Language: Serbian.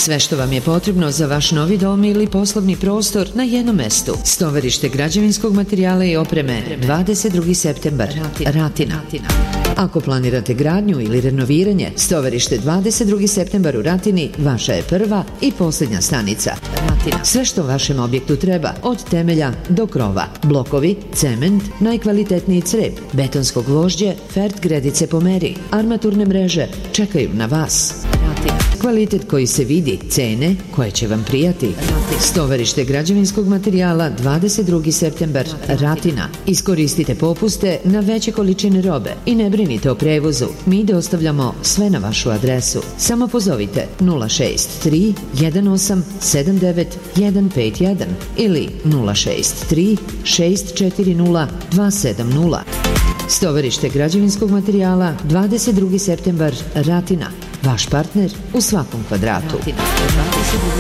Sve što vam je potrebno za vaš novi dom ili poslovni prostor na jednom mestu. Stovarište građevinskog materijala i opreme 22. septembar, Ratina. Ako planirate gradnju ili renoviranje, stovarište 22. septembar u Ratini vaša je prva i posljednja stanica. Sve što vašem objektu treba, od temelja do krova. Blokovi, cement, najkvalitetniji crep, betonsko gvožđe, fert gredice po meri, armaturne mreže čekaju na vas. Kvalitet koji se vidi, cene koje će vam prijati. Stovarište građevinskog materijala 22. septembar, Ratina. Iskoristite popuste na veće količine robe i ne brinite o prevozu. Mi dostavljamo sve na vašu adresu. Samo pozovite 063 18 79 151 ili 063 640 270. Stovarište građevinskog materijala 22. septembar, Ratina. Vaš partner u svakom kvadratu.